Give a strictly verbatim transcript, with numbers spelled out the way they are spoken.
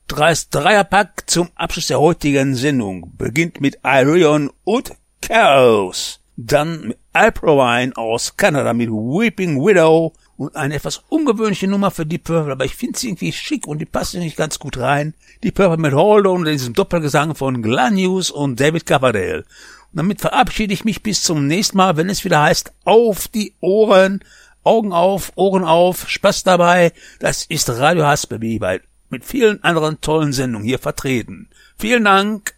Dreist Dreierpack zum Abschluss der heutigen Sendung. Beginnt mit Irion und Chaos. Dann mit Alprovine aus Kanada mit Weeping Widow. Und eine etwas ungewöhnliche Nummer für Deep Purple, aber ich finde sie irgendwie schick und die passt nicht ganz gut rein. Deep Purple mit Hold On, diesem Doppelgesang von Glenn Hughes und David Coverdale. Und damit verabschiede ich mich bis zum nächsten Mal, wenn es wieder heißt, auf die Ohren, Augen auf, Ohren auf, Spaß dabei. Das ist Radio Hasbaby, mit vielen anderen tollen Sendungen hier vertreten. Vielen Dank.